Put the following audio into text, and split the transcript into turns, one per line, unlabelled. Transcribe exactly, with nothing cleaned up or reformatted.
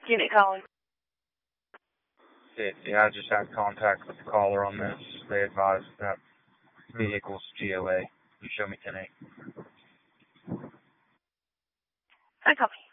Unit calling.
Yeah, yeah, I just had contact with the caller on this. They advised that vehicle's G O A. You show me ten eight.
I copy.